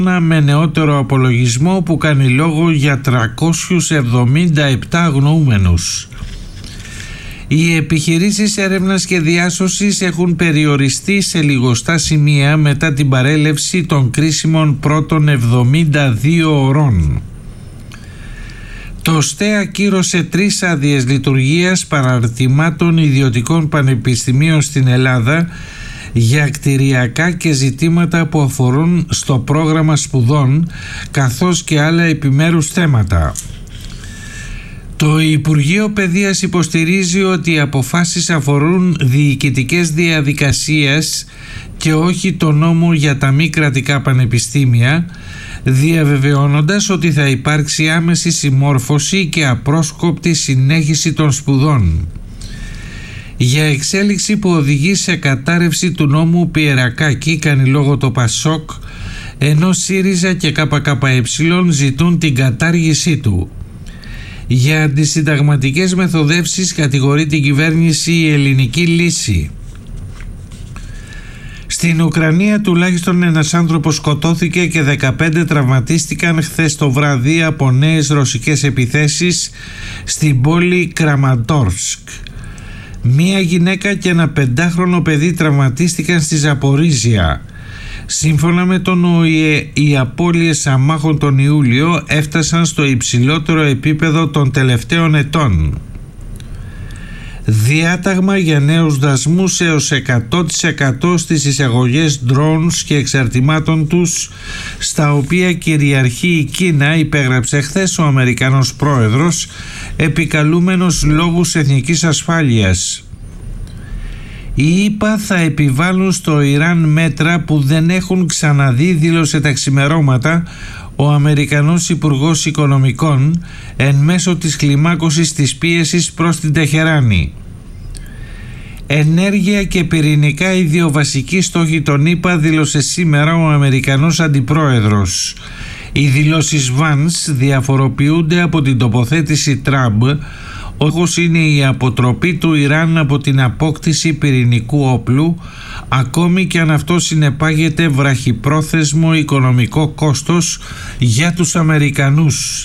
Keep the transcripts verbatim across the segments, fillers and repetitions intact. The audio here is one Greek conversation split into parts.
με νεότερο απολογισμό που κάνει λόγο για τριακόσιους εβδομήντα επτά αγνοούμενους. Οι επιχειρήσεις έρευνας και διάσωσης έχουν περιοριστεί σε λιγοστά σημεία μετά την παρέλευση των κρίσιμων πρώτων εβδομήντα δύο ωρών. Το ΣΤΕ ακύρωσε τρεις άδειες λειτουργίας παραρτημάτων ιδιωτικών πανεπιστημίων στην Ελλάδα για κτηριακά και ζητήματα που αφορούν στο πρόγραμμα σπουδών, καθώς και άλλα επιμέρους θέματα. Το Υπουργείο Παιδείας υποστηρίζει ότι οι αποφάσεις αφορούν διοικητικές διαδικασίες και όχι το νόμο για τα μη κρατικά πανεπιστήμια, διαβεβαιώνοντας ότι θα υπάρξει άμεση συμμόρφωση και απρόσκοπτη συνέχιση των σπουδών. Για εξέλιξη που οδηγεί σε κατάρρευση του νόμου Πιερακάκη κάνει λόγο το Πασόκ, ενώ ΣΥΡΙΖΑ και ΚΚΕ ζητούν την κατάργησή του. Για αντισυνταγματικές μεθοδεύσεις κατηγορεί την κυβέρνηση η Ελληνική Λύση. Στην Ουκρανία τουλάχιστον ένας άνθρωπος σκοτώθηκε και δεκαπέντε τραυματίστηκαν χθες το βράδυ από νέες ρωσικές επιθέσεις στην πόλη Κραμαντόρσκ. Μία γυναίκα και ένα πεντάχρονο παιδί τραυματίστηκαν στη Ζαπορίζια. Σύμφωνα με τον ΟΗΕ, οι απώλειες αμάχων τον Ιούλιο έφτασαν στο υψηλότερο επίπεδο των τελευταίων ετών. Διάταγμα για νέους δασμούς έως εκατό τοις εκατό στις εισαγωγές drones και εξαρτημάτων τους, στα οποία κυριαρχεί η Κίνα, υπέγραψε χθες ο Αμερικανός πρόεδρος, επικαλούμενος λόγους εθνικής ασφάλειας. Οι ΗΠΑ θα επιβάλλουν στο Ιράν μέτρα που δεν έχουν ξαναδεί, δήλωσε τα ξημερώματα ο Αμερικανός Υπουργός Οικονομικών εν μέσω της κλιμάκωσης της πίεσης προς την Τεχεράνη. Ενέργεια και πυρηνικά, οι δύο βασικοί στόχοι των ΗΠΑ, δήλωσε σήμερα ο Αμερικανός Αντιπρόεδρος. Οι δηλώσεις Vance διαφοροποιούνται από την τοποθέτηση Τραμπ. Ο στόχος είναι η αποτροπή του Ιράν από την απόκτηση πυρηνικού όπλου, ακόμη και αν αυτό συνεπάγεται βραχυπρόθεσμο οικονομικό κόστος για τους Αμερικανούς.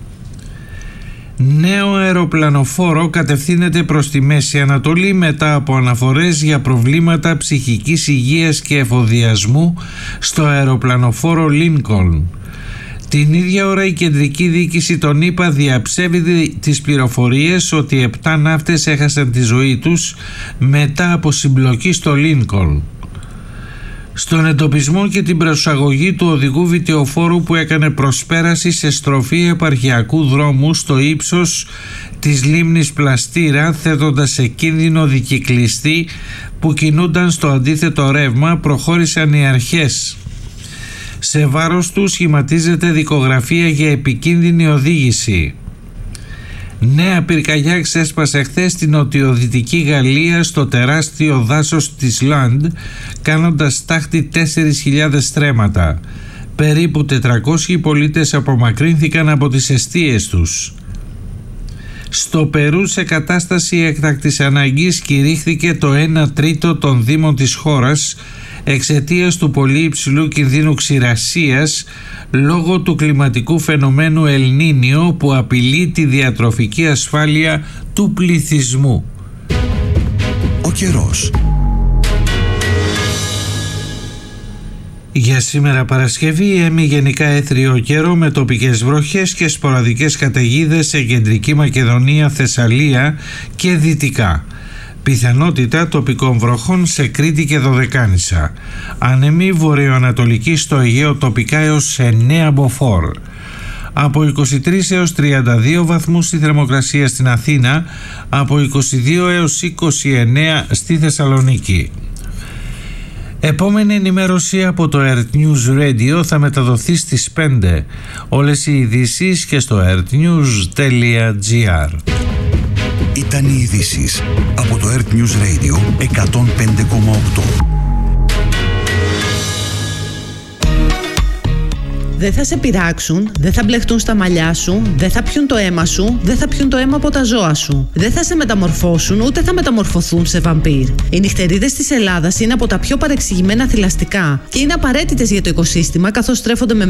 Νέο αεροπλανοφόρο κατευθύνεται προς τη Μέση Ανατολή μετά από αναφορές για προβλήματα ψυχικής υγείας και εφοδιασμού στο αεροπλανοφόρο Λίνκολν. Την ίδια ώρα η κεντρική διοίκηση των ΗΠΑ διαψεύδει τις πληροφορίες ότι επτά ναύτες έχασαν τη ζωή τους μετά από συμπλοκή στο Λίνκολν. Στον εντοπισμό και την προσαγωγή του οδηγού βιτεοφόρου που έκανε προσπέραση σε στροφή επαρχιακού δρόμου στο ύψος της λίμνης Πλαστήρα, θέτοντας σε κίνδυνο δικυκλιστή που κινούνταν στο αντίθετο ρεύμα, προχώρησαν οι αρχές. Σε βάρος του σχηματίζεται δικογραφία για επικίνδυνη οδήγηση. Νέα πυρκαγιά ξέσπασε χθες στην νοτιοδυτική Γαλλία στο τεράστιο δάσος της Λαντ, κάνοντας τάχτη τέσσερις χιλιάδες στρέμματα. Περίπου τετρακόσιοι πολίτες απομακρύνθηκαν από τις εστίες τους. Στο Περού, σε κατάσταση έκτακτης αναγκής, κηρύχθηκε το ένα τρίτο των δήμων της χώρας εξαιτίας του πολύ υψηλού κινδύνου ξηρασίας λόγω του κλιματικού φαινομένου Ελ Νίνιο που απειλεί τη διατροφική ασφάλεια του πληθυσμού. Ο καιρός. Για σήμερα Παρασκευή, έμει γενικά έθριο καιρό με τοπικές βροχές και σποραδικές καταιγίδες σε κεντρική Μακεδονία, Θεσσαλία και δυτικά. Πιθανότητα τοπικών βροχών σε Κρήτη και Δωδεκάνησα. Ανεμή βορειοανατολική στο Αιγαίο τοπικά έως εννέα μποφόρ. Από είκοσι τρεις έως τριάντα δύο βαθμούς η θερμοκρασία στην Αθήνα, από είκοσι δύο έως είκοσι εννέα στη Θεσσαλονίκη. Επόμενη ενημέρωση από το Earth News Radio θα μεταδοθεί στις πέντε. Όλες οι ειδήσεις και στο earthnews τελεία gr. Ήταν οι ειδήσεις από το Earth News Radio εκατόν πέντε κόμμα οκτώ. Δεν θα σε πειράξουν, δεν θα μπλεχτούν στα μαλλιά σου, δεν θα πιούν το αίμα σου, δεν θα πιούν το αίμα από τα ζώα σου. Δεν θα σε μεταμορφώσουν, ούτε θα μεταμορφωθούν σε βαμπύρ. Οι νυχτερίδες της Ελλάδας είναι από τα πιο παρεξηγημένα θηλαστικά και είναι απαραίτητες για το οικοσύστημα, καθώς στρέφονται με